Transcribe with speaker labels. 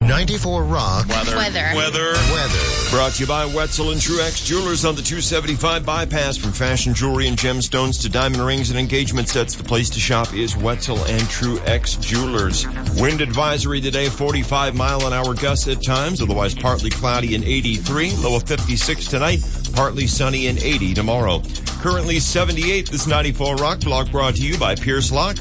Speaker 1: 94 Rock.
Speaker 2: Weather. Brought to you by Wetzel and Truex Jewelers on the 275 bypass. From fashion jewelry and gemstones to diamond rings and engagement sets, the place to shop is Wetzel and Truex Jewelers. Wind advisory today, 45-mile-an-hour gusts at times, otherwise partly cloudy and 83. Low of 56 tonight, partly sunny and 80 tomorrow. Currently 78. This 94 Rock Block brought to you by Pierce Lock.